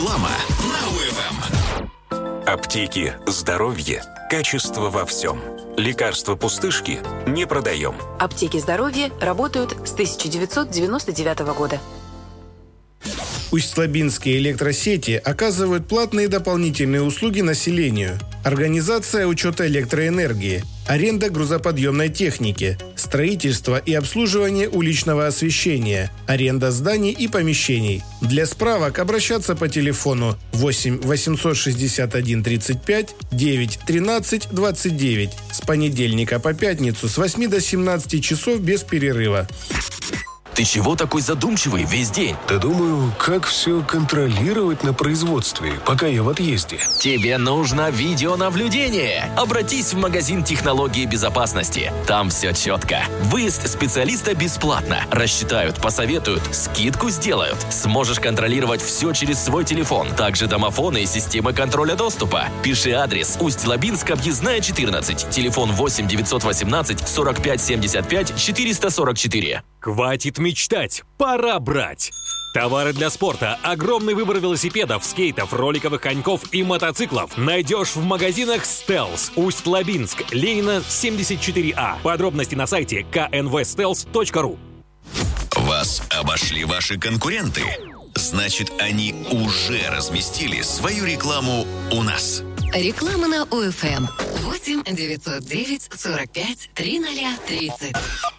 Реклама на УФМ. Аптеки, здоровье, качество во всем. Лекарства-пустышки не продаем. Аптеки здоровья работают с 1999 года. Усть-Лабинские электросети оказывают платные дополнительные услуги населению. Организация учета электроэнергии, аренда грузоподъемной техники, строительство и обслуживание уличного освещения, аренда зданий и помещений. Для справок обращаться по телефону 8 861 35 9 13 29 с понедельника по пятницу с 8 до 17 часов без перерыва. Ты чего такой задумчивый весь день? Да думаю, как все контролировать на производстве, пока я в отъезде. Тебе нужно видеонаблюдение. Обратись в магазин технологии безопасности. Там все четко. Выезд специалиста бесплатно. Рассчитают, посоветуют, скидку сделают. Сможешь контролировать все через свой телефон. Также домофоны и системы контроля доступа. Пиши адрес: Усть-Лабинск, объездная 14. Телефон 8 918 45 75 444. Хватит мечтать, пора брать! Товары для спорта, огромный выбор велосипедов, скейтов, роликовых коньков и мотоциклов найдешь в магазинах «Стелс». Усть-Лабинск, Ленина, 74А. Подробности на сайте knvstels.ru. Вас обошли ваши конкуренты? Значит, они уже разместили свою рекламу у нас. Реклама на УФМ. 8 909 45 3030.